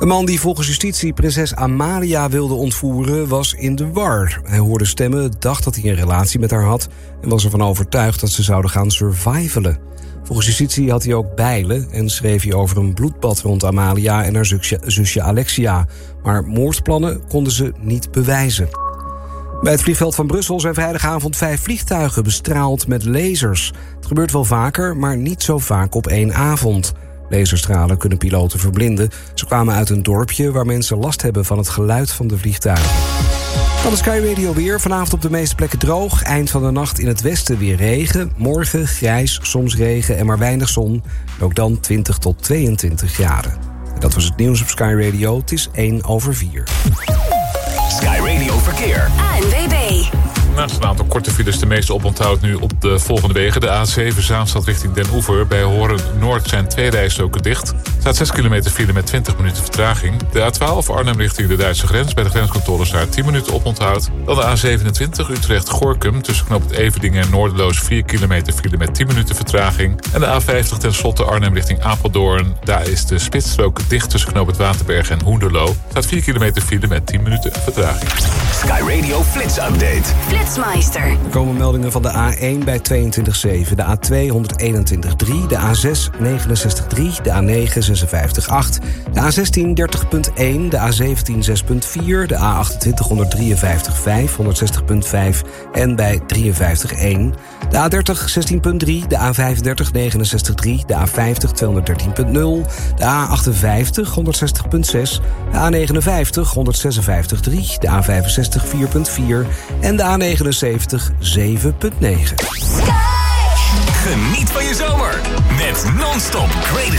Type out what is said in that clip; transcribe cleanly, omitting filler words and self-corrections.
Een man die volgens justitie prinses Amalia wilde ontvoeren was in de war. Hij hoorde stemmen, dacht dat hij een relatie met haar had en was ervan overtuigd dat ze zouden gaan survivalen. Volgens justitie had hij ook bijlen en schreef hij over een bloedbad rond Amalia en haar zusje Alexia. Maar moordplannen konden ze niet bewijzen. Bij het vliegveld van Brussel zijn vrijdagavond 5 vliegtuigen bestraald met lasers. Het gebeurt wel vaker, maar niet zo vaak op één avond. Laserstralen kunnen piloten verblinden. Ze kwamen uit een dorpje waar mensen last hebben van het geluid van de vliegtuigen. Dan de Sky Radio weer. Vanavond op de meeste plekken droog. Eind van de nacht in het westen weer regen. Morgen grijs, soms regen en maar weinig zon. Ook dan 20 tot 22 graden. En dat was het nieuws op Sky Radio. Het is 1:04. Sky Radio Verkeer. ANWB. Naast een aantal korte files de meeste oponthoud nu op de volgende wegen. De A7 Zaanstad richting Den Oever. Bij Horen Noord zijn 2 rijstroken dicht. Er staat 6 kilometer file met 20 minuten vertraging. De A12 Arnhem richting de Duitse grens. Bij de grenscontroles daar 10 minuten oponthoud. Dan de A27 Utrecht-Gorkum. Tussen knooppunt Everdingen en Noorderloos 4 kilometer file met 10 minuten vertraging. En de A50 ten slotte Arnhem richting Apeldoorn. Daar is de spitsstrook dicht tussen knooppunt Waterberg en Hoenderloo. Er staat 4 kilometer file met 10 minuten vertraging. Sky Radio Flits Update. Flitsmeister. Er komen meldingen van de A1 bij 22,7, de A2 121,3, de A6 69,3, de A9 56,8, de A16 30,1, de A17 6,4, de A28 153,5, 160,5 en bij 53,1, de A30 16,3, de A35 69,3, de A50 213,0, de A58 160,6, de A59 156,3, de A65 4,4 en de A79 7,9. Geniet van je zomer met non-stop greatest